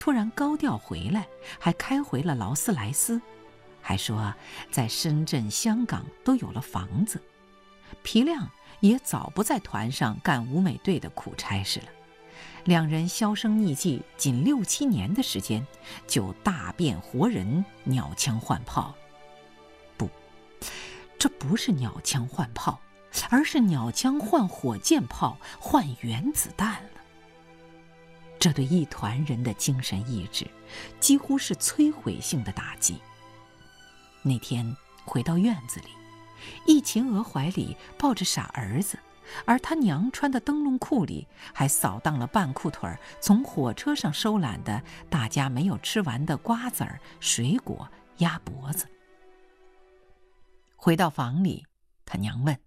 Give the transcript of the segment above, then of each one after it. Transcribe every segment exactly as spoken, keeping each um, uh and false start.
突然高调回来，还开回了劳斯莱斯，还说在深圳、香港都有了房子。皮亮也早不在团上干舞美队的苦差事了。两人销声匿迹，仅六七年的时间，就大变活人，鸟枪换炮。不，这不是鸟枪换炮，而是鸟枪换火箭炮，换原子弹了。这对一团人的精神意志，几乎是摧毁性的打击。那天回到院子里，易秦娥怀里抱着傻儿子，而他娘穿的灯笼裤里还扫荡了半裤腿从火车上收揽的大家没有吃完的瓜子儿、水果、鸭脖子。回到房里，他娘问：“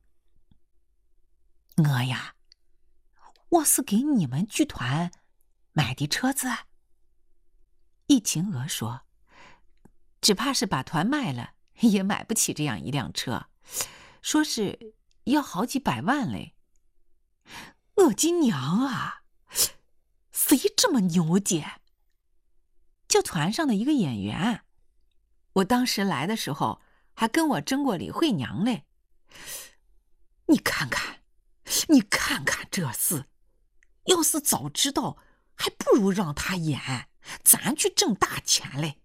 娥呀，我是给你们剧团买的车子？”易秦娥说：“只怕是把团卖了，也买不起这样一辆车，说是要好几百万嘞。”我金娘啊，谁这么牛的？就团上的一个演员，我当时来的时候还跟我争过李慧娘嘞。你看看，你看看这事，要是早知道，还不如让他演，咱去挣大钱嘞。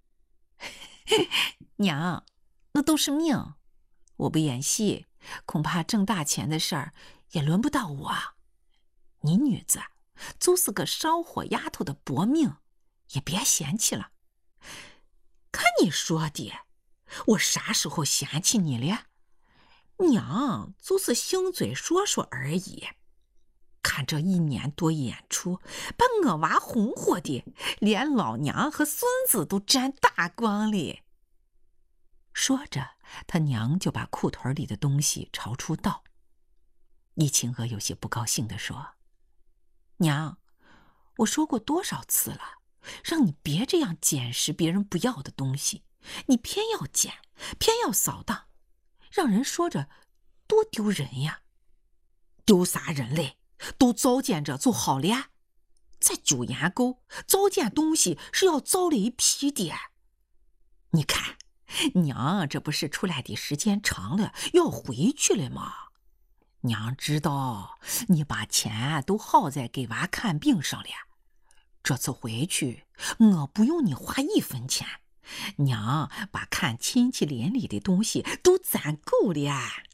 娘，那都是命，我不演戏，恐怕挣大钱的事儿也轮不到我。你女子就是个烧火丫头的薄命，也别嫌弃了。看你说的，我啥时候嫌弃你了？娘就是兴嘴说说而已。看这一年多演出，把我娃红火的，连老娘和孙子都沾大光了。说着，他娘就把裤腿里的东西朝出倒。易秦娥有些不高兴地说：“娘，我说过多少次了，让你别这样捡拾别人不要的东西，你偏要捡，偏要扫荡，让人说着多丢人呀！丢啥人嘞？都糟践着就好了。在九岩沟糟践东西是要遭雷劈的。你看，娘这不是出来的时间长了，要回去了吗？娘知道你把钱都耗在给娃看病上了，这次回去我不用你花一分钱，娘把看亲戚邻里的东西都攒够了。”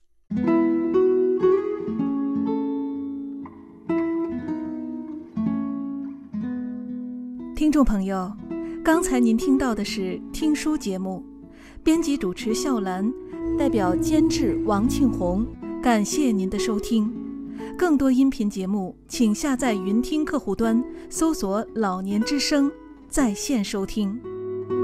听众朋友，刚才您听到的是听书节目，编辑主持笑兰，代表监制王庆红，感谢您的收听。更多音频节目，请下载云听客户端，搜索“老年之声”在线收听。